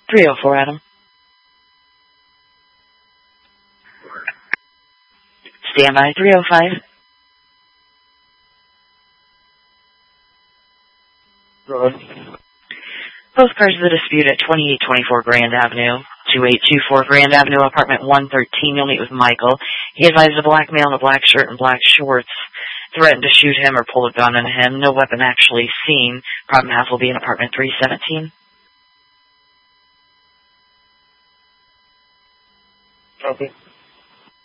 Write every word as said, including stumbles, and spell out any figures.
three oh four, Adam. Stand by, three oh five. Go ahead. Both parties of the dispute at twenty-eight twenty-four Grand Avenue, twenty-eight twenty-four Grand Avenue, apartment one thirteen. You'll meet with Michael. He advised a black male in a black shirt and black shorts threatened to shoot him or pull a gun on him. No weapon actually seen. Problem house will be in apartment three seventeen. Okay.